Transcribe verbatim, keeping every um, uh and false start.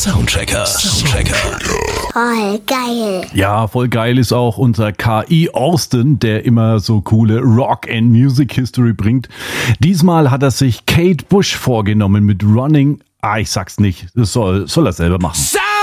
Soundchecker. Soundchecker. Voll geil. Ja, voll geil ist auch unser K I Austin, der immer so coole Rock and Music History bringt. Diesmal hat er sich Kate Bush vorgenommen mit Running. Ah, ich sag's nicht. Das soll, soll er selber machen.